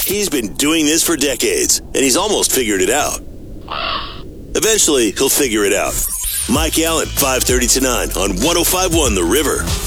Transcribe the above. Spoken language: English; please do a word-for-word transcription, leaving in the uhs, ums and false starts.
He's been doing this for decades, and he's almost figured it out. Eventually, he'll figure it out. Mike Allen, five thirty to nine on one oh five point one The River.